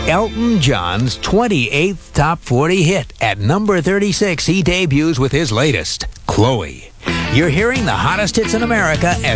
Elton John's 28th Top 40 hit. At number 36, he debuts with his latest, Chloe. You're hearing the hottest hits in America as